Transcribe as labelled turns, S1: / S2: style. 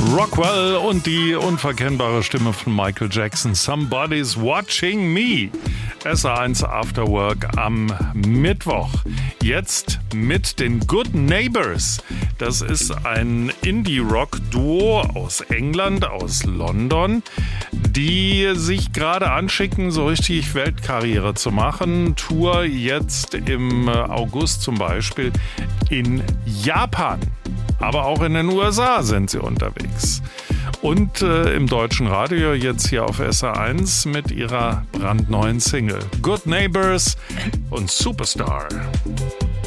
S1: Rockwell und die unverkennbare Stimme von Michael Jackson. Somebody's Watching Me. SR1 After Work am Mittwoch. Jetzt mit den Good Neighbors. Das ist ein Indie-Rock-Duo aus England, aus London, die sich gerade anschicken, so richtig Weltkarriere zu machen. Tour jetzt im August zum Beispiel in Japan. Aber auch in den USA sind sie unterwegs. Und im deutschen Radio jetzt hier auf SR1 mit ihrer brandneuen Single Good Neighbors und Superstar.